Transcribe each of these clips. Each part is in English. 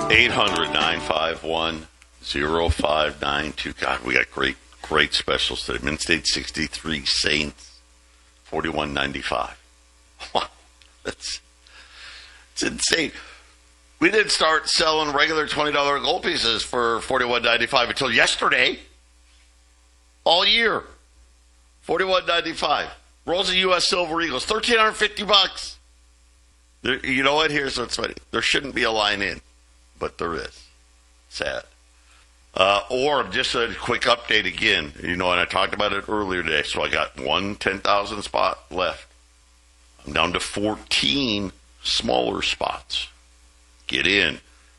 800-951-0592. God, we got great specials today. Mid-State 63, Saints 41.95. Wow, it's insane. We didn't start selling regular $20 gold pieces for $41.95 until yesterday. All year, $41.95. Rolls of U.S. Silver Eagles, $1,350. You know what? Here's what's funny. There shouldn't be a line in, but there is. Sad. Or just a quick update again. You know, and I talked about it earlier today. So I got one 10,000 spot left. I'm down to 14 smaller spots. Get in.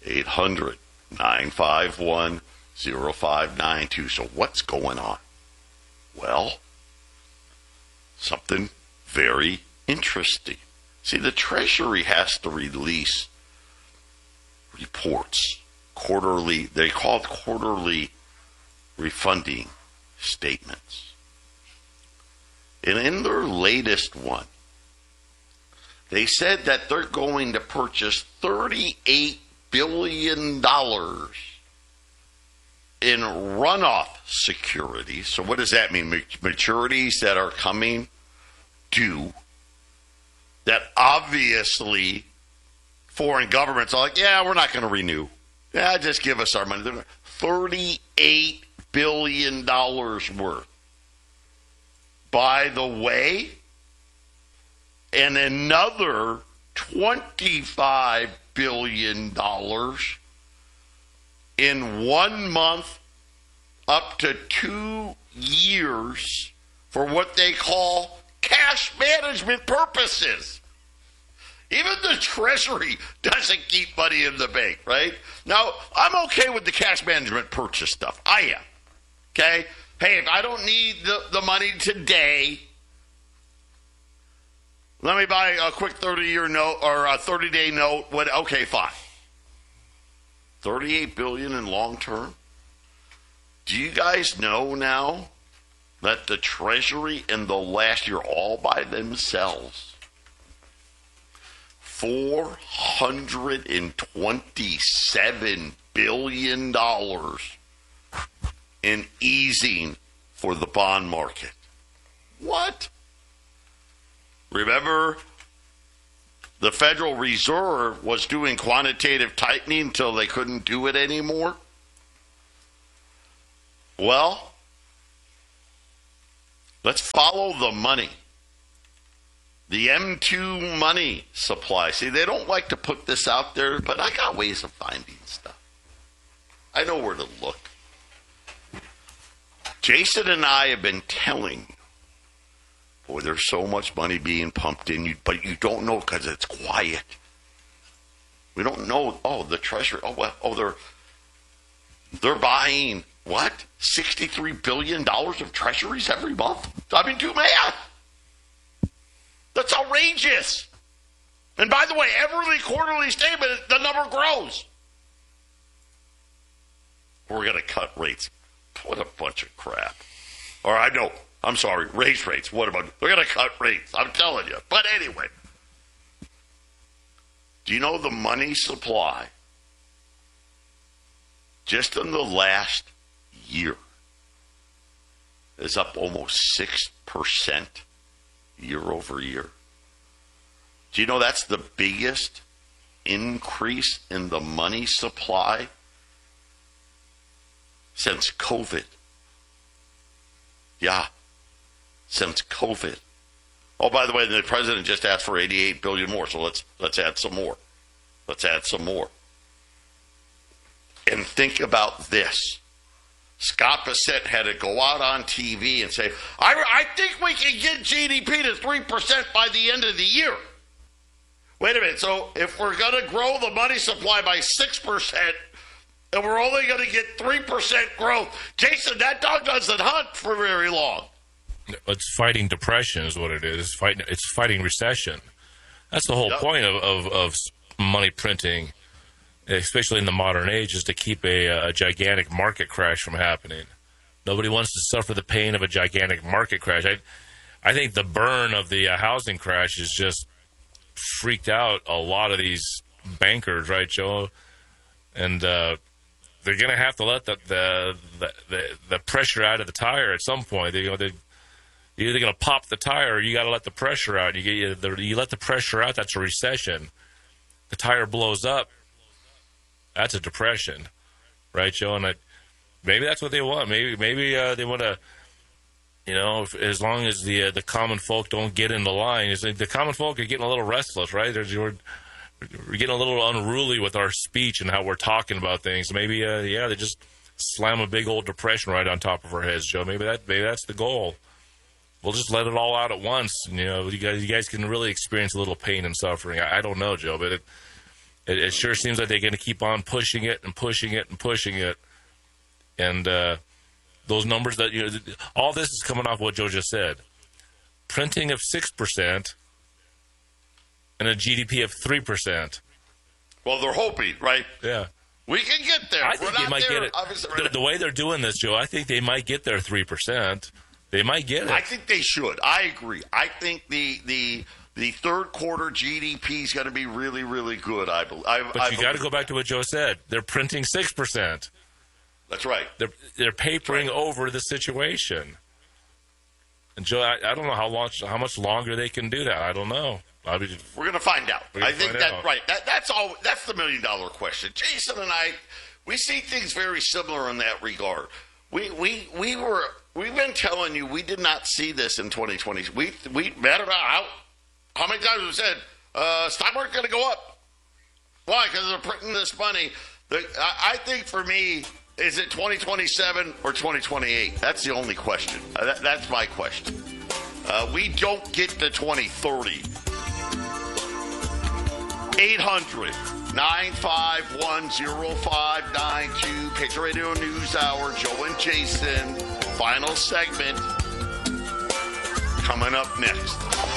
800-951-0592. So what's going on? Well, something very interesting. See, the Treasury has to release reports, quarterly, they call it quarterly refunding statements. And in their latest one, they said that they're going to purchase $38 billion in runoff securities. So what does that mean? Maturities that are coming due that obviously foreign governments are like, yeah, we're not going to renew. Yeah, just give us our money. $38 billion worth. By the way, and another $25 billion in 1 month up to 2 years for what they call cash management purposes. Even the Treasury doesn't keep money in the bank, right? Now, I'm okay with the cash management purchase stuff. I am. Okay? Hey, if I don't need the money today, let me buy a quick 30-year note or a 30-day note. Okay, fine. $38 billion in long term. Do you guys know now that the Treasury in the last year, all by themselves, $427 billion in easing for the bond market? What? Remember, the Federal Reserve was doing quantitative tightening until they couldn't do it anymore? Well, let's follow the money. The M2 money supply. See, they don't like to put this out there, but I got ways of finding stuff. I know where to look. Jason and I have been telling you, boy, there's so much money being pumped in you, but you don't know because it's quiet. We don't know. Oh, the Treasury. They're buying what? $63 billion of treasuries every month? I mean, do math. That's outrageous. And by the way, every quarterly statement, the number grows. We're going to cut rates. What a bunch of crap. Or I know. I'm sorry, raise rates. What about? They're going to cut rates. I'm telling you. But anyway, do you know the money supply just in the last year is up almost 6% year over year? Do you know that's the biggest increase in the money supply since COVID? Yeah. Since COVID. Oh, by the way, the president just asked for $88 billion more, so let's add some more. Let's add some more. And think about this. Scott Bassett had to go out on TV and say, I think we can get GDP to 3% by the end of the year. Wait a minute. So if we're going to grow the money supply by 6%, and we're only going to get 3% growth, Jason, that dog doesn't hunt for very long. It's fighting depression is what it is. It's fighting recession. That's the whole point of money printing, especially in the modern age, is to keep a gigantic market crash from happening. Nobody wants to suffer the pain of a gigantic market crash. I think the burn of the housing crash has just freaked out a lot of these bankers, right, Joe? and they're going to have to let the pressure out of the tire at some point. You're either going to pop the tire, or you got to let the pressure out. You let the pressure out, that's a recession. The tire blows up, that's a depression, right, Joe? And maybe that's what they want. Maybe they want to, as long as the common folk don't get in the line. The common folk are getting a little restless, right? We're getting a little unruly with our speech and how we're talking about things. Maybe, they just slam a big old depression right on top of our heads, Joe. Maybe that's the goal. We'll just let it all out at once. You guys can really experience a little pain and suffering. I don't know, Joe, but it sure seems like they're going to keep on pushing it and pushing it and pushing it. And those numbers that all this is coming off what Joe just said. Printing of 6% and a GDP of 3%. Well, they're hoping, right? Yeah. We can get there. I think they might get it. The way they're doing this, Joe, I think they might get their 3%. They might get it. I think they should. I agree. I think the third quarter GDP is going to be really, really good. I believe. But you got to go back to what Joe said. They're printing 6%. That's right. They're papering over the situation. And Joe, I don't know how much longer they can do that. I don't know. We're going to find out. I think that right. That's all. That's the $1 million question. Jason and I, we see things very similar in that regard. We've been telling you we did not see this in 2020. We matter about how many times we said stock market's going to go up. Why? Because they're printing this money. I think for me, is it 2027 or 2028? That's the only question. That's my question. We don't get to 2030. 800-951-0592. Patriot Radio News Hour. Joe and Jason. Final segment. Coming up next.